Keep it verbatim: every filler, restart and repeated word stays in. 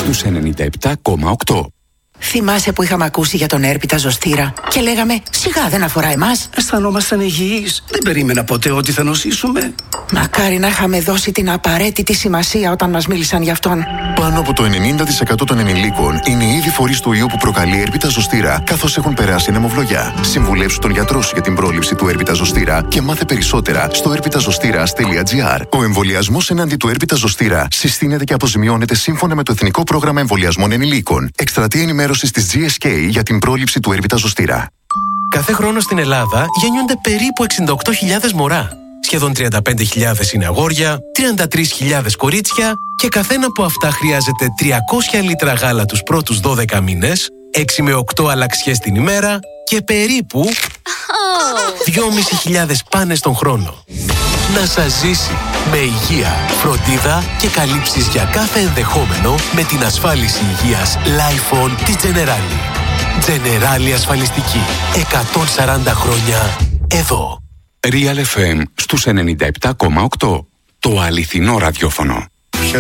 στους ενενήντα επτά κόμμα οκτώ. Θυμάσαι που είχαμε ακούσει για τον έρπιτα ζωστήρα και λέγαμε σιγά δεν αφορά εμάς. Αισθανόμασταν υγιείς. Δεν περίμενα ποτέ ότι θα νοσήσουμε. Μακάρι να είχαμε δώσει την απαραίτητη σημασία όταν μας μίλησαν γι' αυτόν. Πάνω από το ενενήντα τοις εκατό των ενηλίκων είναι ήδη φορείς του ιού που προκαλεί έρπιτα ζωστήρα, καθώς έχουν περάσει νεμοβλογιά. Συμβουλεύσου τον γιατρό σου για την πρόληψη του έρπιτα ζωστήρα και μάθε περισσότερα στο έρπιτα ζωστήρα τελεία τζι άρ. Ο εμβολιασμός εναντί του έρπιτα ζωστήρα συστήνεται και αποζημιώνεται σύμφωνα με το Εθνικό Πρόγραμμα Εμβολιασμών Ενηλίκων. Εκστρατεία ενημέρωσης της τζι ες κέι για την πρόληψη του έρπιτα ζωστήρα. Κάθε χρόνο στην Ελλάδα γεννιούνται περίπου εξήντα οκτώ χιλιάδες μωρά. Σχεδόν τριάντα πέντε χιλιάδες είναι αγόρια, τριάντα τρεις χιλιάδες κορίτσια και καθένα από αυτά χρειάζεται τριακόσια λίτρα γάλα τους πρώτους δώδεκα μήνες, έξι με οκτώ αλλαξιές την ημέρα και περίπου δυόμισι χιλιάδες πάνες τον χρόνο. Να σας ζήσει με υγεία, φροντίδα και καλύψεις για κάθε ενδεχόμενο με την ασφάλιση υγείας Lifon της Generali. Generali ασφαλιστική. εκατόν σαράντα χρόνια εδώ. Real εφ εμ στους ενενήντα επτά κόμμα οκτώ. Το αληθινό ραδιόφωνο.